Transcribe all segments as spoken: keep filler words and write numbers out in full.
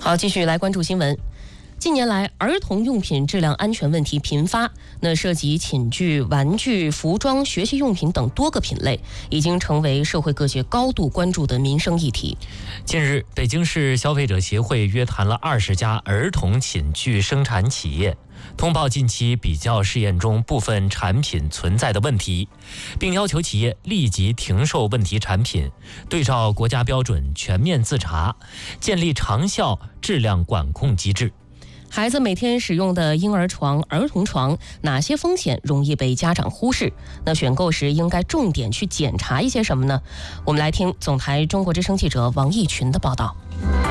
好，继续来关注新闻。近年来，儿童用品质量安全问题频发，那涉及寝具、玩具、服装、学习用品等多个品类，已经成为社会各界高度关注的民生议题。 近日，北京市消费者协会约谈了二十家儿童寝具生产企业，通报近期比较试验中部分产品存在的问题，并要求企业立即停售问题产品，对照国家标准全面自查，建立长效质量管控机制。 孩子每天使用的婴儿床、儿童床，哪些风险容易被家长忽视？那选购时应该重点去检查一些什么呢？我们来听总台中国之声记者王义群的报道。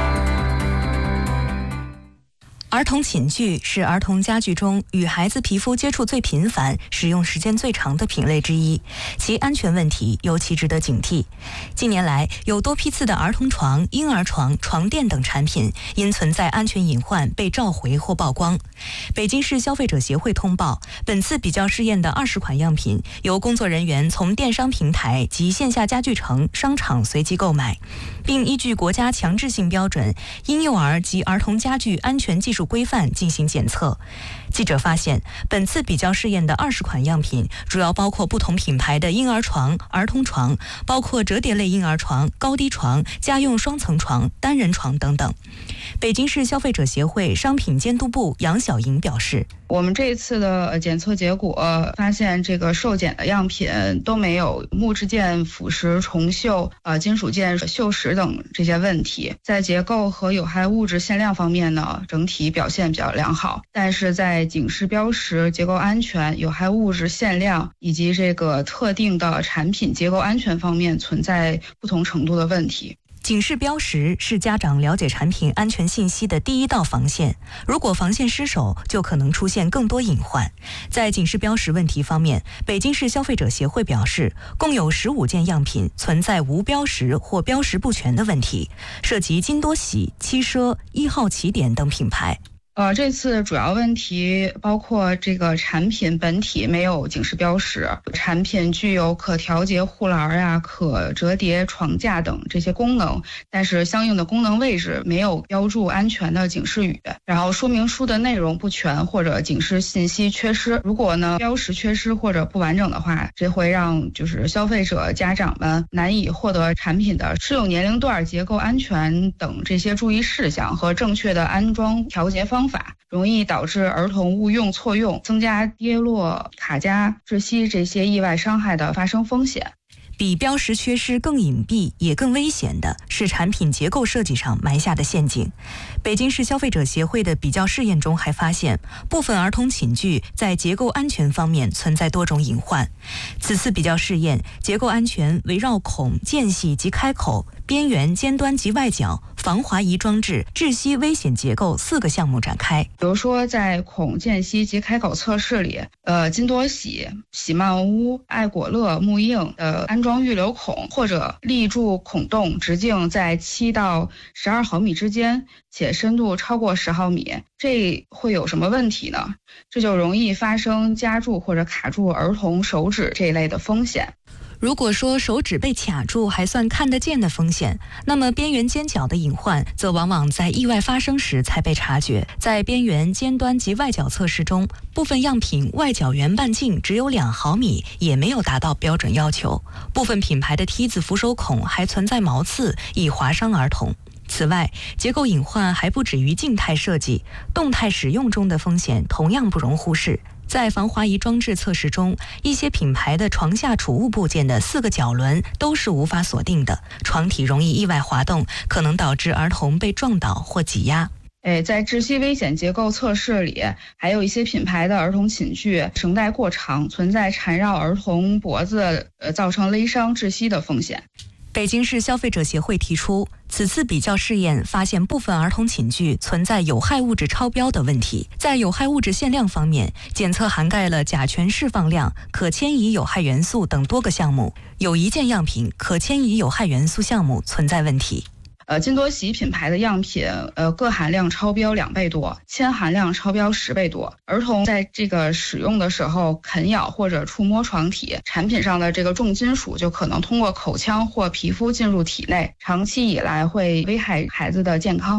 儿童寝具是儿童家具中与孩子皮肤接触最频繁、使用时间最长的品类之一，其安全问题尤其值得警惕。近年来，有多批次的儿童床、婴儿床、床垫等产品因存在安全隐患被召回或曝光。北京市消费者协会通报，本次比较试验的二十款样品由工作人员从电商平台及线下家具城、商场随机购买，并依据国家强制性标准《婴幼儿及儿童家具安全技术规范》进行检测。记者发现，本次比较试验的二十款样品主要包括不同品牌的婴儿床、儿童床，包括折叠类婴儿床、高低床、家用双层床、单人床等等。北京市消费者协会商品监督部杨晓莹表示， 我们这一次的检测结果发现，这个受检的样品都没有木质件腐蚀、重锈、呃金属件锈蚀等这些问题。在结构和有害物质限量方面呢，整体表现比较良好，但是在警示标识、结构安全、有害物质限量以及这个特定的产品结构安全方面存在不同程度的问题。 警示标识是家长了解产品安全信息的第一道防线，如果防线失守，就可能出现更多隐患。在警示标识问题方面，北京市消费者协会表示，共有十五件样品存在无标识或标识不全的问题，涉及金多喜、七奢、一号起点等品牌。 呃，这次主要问题包括这个产品本体没有警示标识，产品具有可调节护栏啊、可折叠床架等这些功能，但是相应的功能位置没有标注安全的警示语，然后说明书的内容不全或者警示信息缺失。如果呢标识缺失或者不完整的话，这会让就是消费者家长们难以获得产品的适用年龄段、结构安全等这些注意事项和正确的安装调节方法。方法容易导致儿童误用错用，增加跌落、卡夹、窒息这些意外伤害的发生风险。 比标识缺失更隐蔽也更危险的是产品结构设计上埋下的陷阱。北京市消费者协会的比较试验中还发现，部分儿童寝具在结构安全方面存在多种隐患。此次比较试验，结构安全围绕孔、间隙及开口、边缘、尖端及外角、防滑移装置、窒息危险结构四个项目展开。 比如说，在孔、间隙及开口测试里，呃，金多喜、喜曼屋、爱果乐、木印的安装预留孔或者立柱孔洞直径在七到十二毫米之间，且深度超过十毫米，这会有什么问题呢？这就容易发生夹住或者卡住儿童手指这一类的风险。 如果说手指被卡住还算看得见的风险，那么边缘尖角的隐患则往往在意外发生时才被察觉。在边缘、尖端及外角测试中，部分样品外角圆半径只有两毫米，也没有达到标准要求。部分品牌的梯子扶手孔还存在毛刺，易划伤儿童。此外，结构隐患还不止于静态设计，动态使用中的风险同样不容忽视。在防滑移装置测试中，一些品牌的床下储物部件的四个角轮都是无法锁定的，床体容易意外滑动，可能导致儿童被撞倒或挤压。 哎，在窒息危险结构测试里，还有一些品牌的儿童寝具绳带过长，存在缠绕儿童脖子，呃，造成勒伤窒息的风险。 北京市消费者协会提出，此次比较试验发现部分儿童寝具存在有害物质超标的问题。在有害物质限量方面，检测涵盖了甲醛释放量、可迁移有害元素等多个项目，有一件样品可迁移有害元素项目存在问题。 呃，金多喜品牌的样品，呃，铬含量超标两倍多，铅含量超标十倍多。儿童在这个使用的时候啃咬或者触摸床体，产品上的这个重金属就可能通过口腔或皮肤进入体内，长期以来会危害孩子的健康。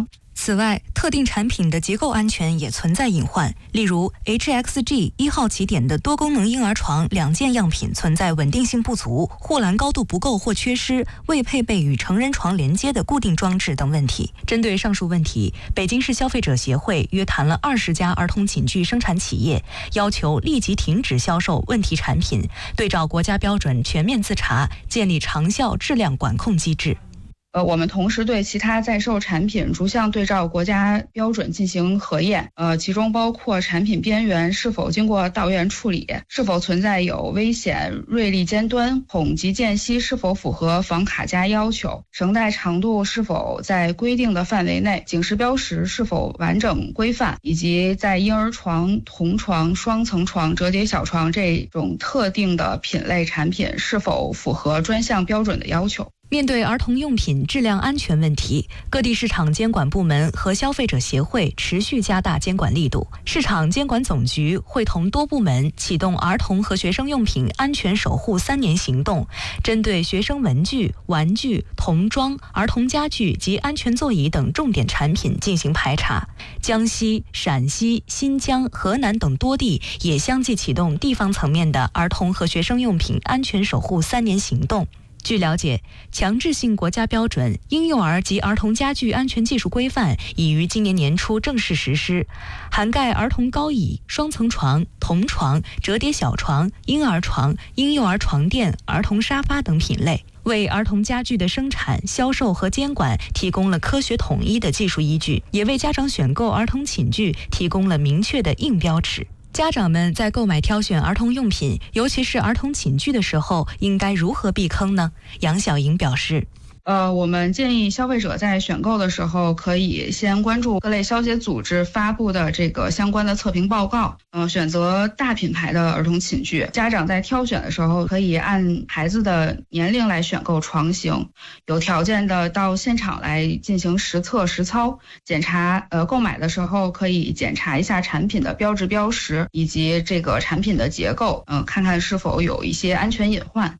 此外，特定产品的结构安全也存在隐患，例如 H X G 一号起点的多功能婴儿床两件样品存在稳定性不足、护栏高度不够或缺失、未配备与成人床连接的固定装置等问题。针对上述问题，北京市消费者协会约谈了二十家儿童寝具生产企业，要求立即停止销售问题产品，对照国家标准全面自查，建立长效质量管控机制。 呃，我们同时对其他在售产品逐项对照国家标准进行核验，呃，其中包括产品边缘是否经过导源处理，是否存在有危险、锐利尖端，孔及间隙是否符合防卡夹要求，绳带长度是否在规定的范围内，警示标识是否完整规范，以及在婴儿床、童床、双层床、折叠小床这种特定的品类产品是否符合专项标准的要求。 面对儿童用品质量安全问题，各地市场监管部门和消费者协会持续加大监管力度。市场监管总局会同多部门启动儿童和学生用品安全守护三年行动，针对学生文具、玩具、童装、儿童家具及安全座椅等重点产品进行排查。江西、陕西、新疆、河南等多地也相继启动地方层面的儿童和学生用品安全守护三年行动。据了解，强制性国家标准《婴幼儿及儿童家具安全技术规范》已于今年年初正式实施，涵盖儿童高椅、双层床、童床、折叠小床、婴儿床、婴幼儿床垫、儿童沙发等品类，为儿童家具的生产、销售和监管提供了科学统一的技术依据，也为家长选购儿童寝具提供了明确的硬标尺。家长们在购买挑选儿童用品，尤其是儿童寝具的时候，应该如何避坑呢？杨晓莹表示。 呃，我们建议消费者在选购的时候，可以先关注各类消协组织发布的这个相关的测评报告，嗯、呃，选择大品牌的儿童寝具。家长在挑选的时候，可以按孩子的年龄来选购床型，有条件的到现场来进行实测实操检查。呃，购买的时候可以检查一下产品的标志标识以及这个产品的结构，嗯、呃，看看是否有一些安全隐患。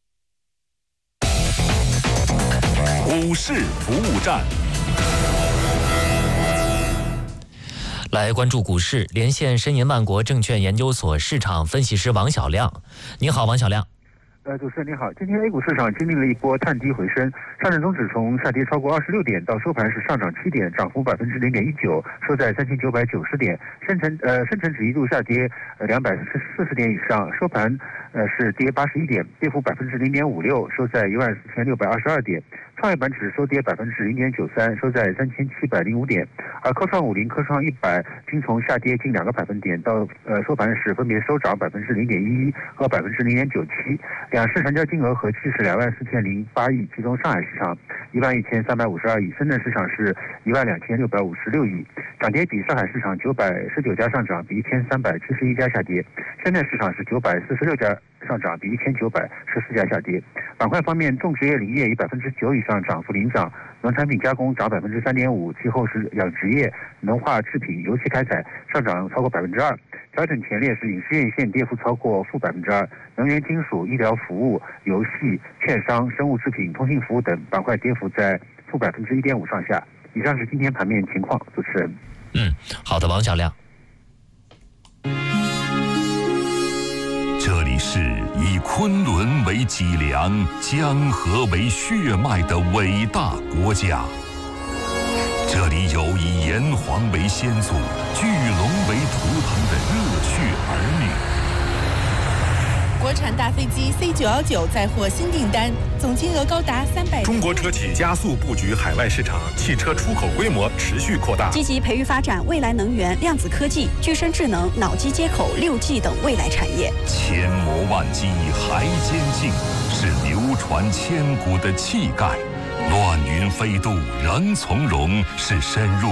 股市服务站， 来关注股市，连线申银万国证券研究所市场分析师王小亮。你好，王小亮。 呃，主持人你好，今天 A 股市场经历了一波探低回升，上证综指从下跌超过二十六点到收盘是上涨七点，涨幅百分之零点一九，收在三千九百九十点。深成呃深成指一度下跌呃两百四十点以上，收盘呃是跌八十一点，跌幅百分之零点五六，收在一万四千六百二十二点。创业板指收跌百分之零点九三，收在三千七百零五点。而科创五零、科创一百均从下跌近两个百分点到呃收盘时分别收涨百分之零点一一和百分之零点九七。两市成交金额合计是两万四千零八亿，其中上海市场一万一千三百五十二亿，深圳市场是一万两千六百五十六亿。涨跌比，上海市场九百十九家上涨，比一千三百七十一家下跌；深圳市场是九百四十六家上涨，比一千九百十四家下跌。板块方面，种植业、林业以百分之九以上涨幅领涨，农产品加工涨百分之三点五，其后是养殖业、农化制品、油气开采上涨超过百分之二。调整前列是影视院线跌幅超过负百分之二，能源、金属、医疗服务、游戏、券商、生物制品、通信服务等板块跌幅在负百分之一点五上下。以上是今天盘面情况，主持人。 嗯，好的，王小亮。 这里是以昆仑为脊梁、江河为血脉的伟大国家。这里有以炎黄为先祖、巨龙为图腾的热血儿女。 国产大飞机 C 九一九再获新订单，总金额高达三百。 中国车企加速布局海外市场，汽车出口规模持续扩大， 积极培育发展未来能源、量子科技、具身智能、脑机接口、六 G 等未来产业。 千磨万击还坚劲，是流传千古的气概。乱云飞渡人从容，是深入